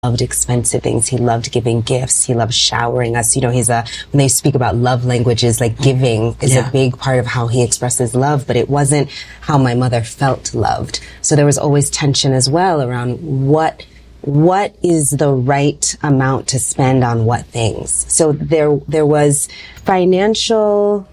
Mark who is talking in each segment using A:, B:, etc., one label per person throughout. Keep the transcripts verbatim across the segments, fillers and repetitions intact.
A: loved expensive things. He loved giving gifts. He loved showering us. You know, he's a, when they speak about love languages, like giving is yeah. a big part of how he expresses love, but it wasn't how my mother felt loved. So there was always tension as well around what, what is the right amount to spend on what things. So there, there was financial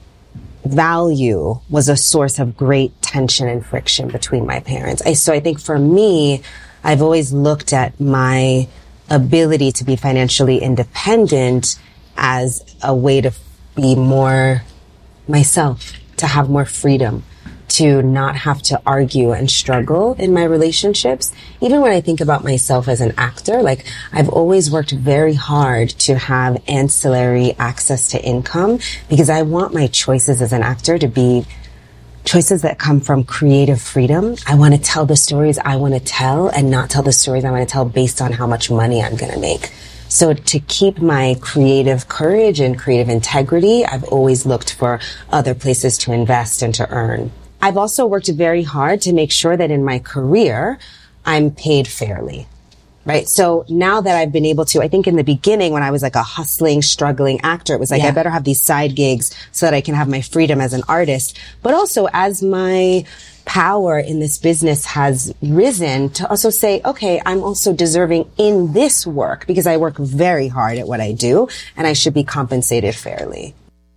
A: value was a source of great tension and friction between my parents. I, so I think for me, I've always looked at my ability to be financially independent as a way to be more myself, to have more freedom, to not have to argue and struggle in my relationships. Even when I think about myself as an actor, like I've always worked very hard to have ancillary access to income because I want my choices as an actor to be choices that come from creative freedom. I want to tell the stories I want to tell and not tell the stories I want to tell based on how much money I'm going to make. So to keep my creative courage and creative integrity, I've always looked for other places to invest and to earn. I've also worked very hard to make sure that in my career, I'm paid fairly. Right. So now that I've been able to, I think in the beginning when I was like a hustling, struggling actor, it was like, yeah. I better have these side gigs so that I can have my freedom as an artist. But also as my power in this business has risen to also say, okay, I'm also deserving in this work because I work very hard at what I do and I should be compensated fairly.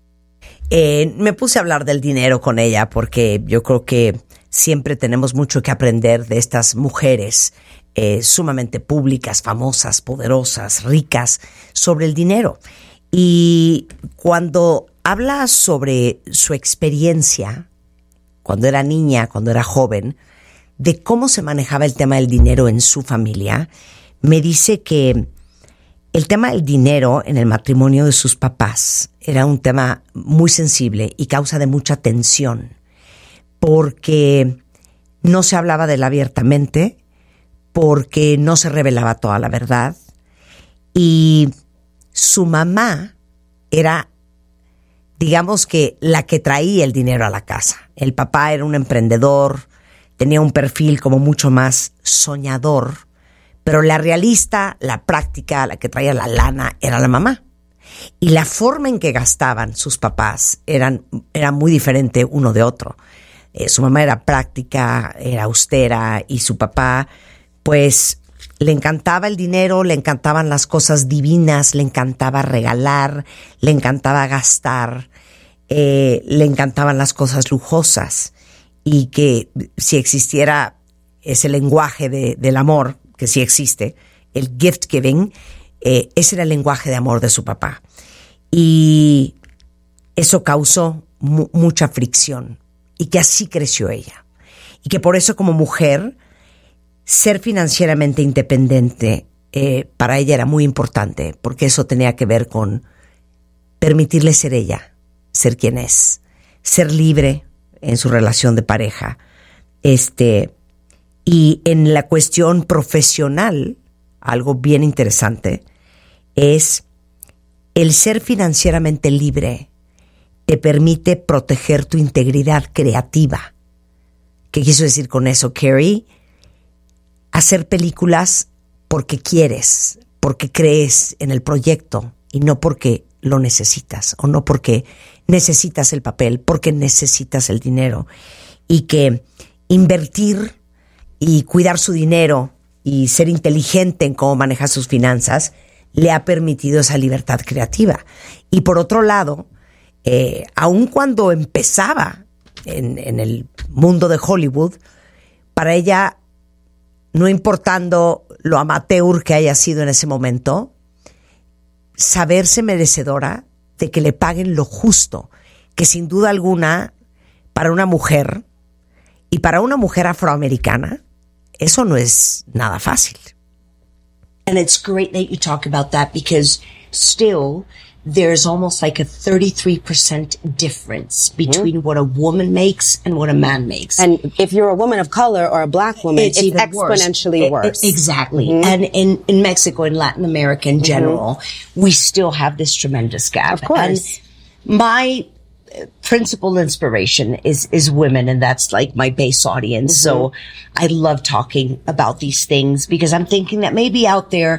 B: Eh, me puse a hablar del dinero con ella porque yo creo que siempre tenemos mucho que aprender de estas mujeres Eh, sumamente públicas, famosas, poderosas, ricas, sobre el dinero. Y cuando habla sobre su experiencia, cuando era niña, cuando era joven, de cómo se manejaba el tema del dinero en su familia, me dice que el tema del dinero en el matrimonio de sus papás era un tema muy sensible y causa de mucha tensión, porque no se hablaba de él abiertamente, porque no se revelaba toda la verdad y su mamá era, digamos que la que traía el dinero a la casa. El papá era un emprendedor, tenía un perfil como mucho más soñador, pero la realista, la práctica, la que traía la lana era la mamá. Y la forma en que gastaban sus papás eran, era muy diferente uno de otro. Eh, su mamá era práctica, era austera y su papá pues le encantaba el dinero, le encantaban las cosas divinas, le encantaba regalar, le encantaba gastar, eh, le encantaban las cosas lujosas y que si existiera ese lenguaje de, del amor, que sí existe, el gift giving, eh, ese era el lenguaje de amor de su papá. Y eso causó mu- mucha fricción y que así creció ella. Y que por eso como mujer ser financieramente independiente eh, para ella era muy importante, porque eso tenía que ver con permitirle ser ella, ser quien es, ser libre en su relación de pareja. Este, y en la cuestión profesional, algo bien interesante, es el ser financieramente libre te permite proteger tu integridad creativa. ¿Qué quiso decir con eso, Carrie? Hacer películas porque quieres, porque crees en el proyecto y no porque lo necesitas o no porque necesitas el papel, porque necesitas el dinero. Y que invertir y cuidar su dinero y ser inteligente en cómo maneja sus finanzas le ha permitido esa libertad creativa. Y por otro lado, eh, aun cuando empezaba en, en el mundo de Hollywood, para ella, no importando lo amateur que haya sido en ese momento, saberse merecedora de que le paguen lo justo, que sin duda alguna, para una mujer, y para una mujer afroamericana, eso no es nada fácil.
C: And it's great that you talk about that because still there's almost like a thirty-three percent difference between mm-hmm. what a woman makes and what a man makes.
A: And if you're a woman of color or a black woman, it's, it's exponentially worse. worse.
C: It, exactly. Mm-hmm. And in, in Mexico, in Latin America in general, mm-hmm. we still have this tremendous gap.
A: Of course.
C: And my principal inspiration is, is women, and that's like my base audience. Mm-hmm. So I love talking about these things because I'm thinking that maybe out there